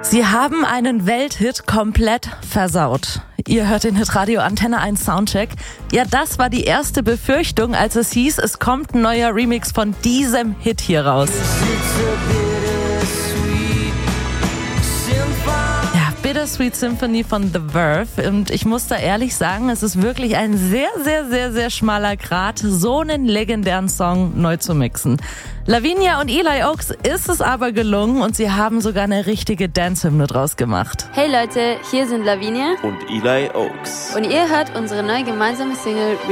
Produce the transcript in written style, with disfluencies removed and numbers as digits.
Sie haben einen Welthit komplett versaut. Ihr hört den Hitradio Antenne 1 Soundcheck. Ja, das war die erste Befürchtung, als es hieß, es kommt ein neuer Remix von diesem Hit hier raus. Ja, Bittersweet Symphony von The Verve. Und ich muss da ehrlich sagen, es ist wirklich ein sehr, sehr, sehr, sehr schmaler Grat, so einen legendären Song neu zu mixen. Lavinia und Eli Oaks ist es aber gelungen und sie haben sogar eine richtige Dance-Hymne draus gemacht. Hey Leute, hier sind Lavinia und Eli Oaks. und ihr hört unsere neue gemeinsame Single